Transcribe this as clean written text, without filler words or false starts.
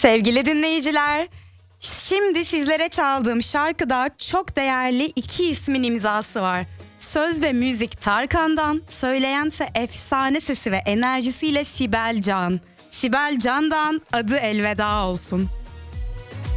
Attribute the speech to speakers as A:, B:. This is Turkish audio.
A: Sevgili dinleyiciler, şimdi sizlere çaldığım şarkıda çok değerli iki ismin imzası var. Söz ve müzik Tarkan'dan, söyleyense efsane sesi ve enerjisiyle Sibel Can. Sibel Can'dan adı elveda olsun.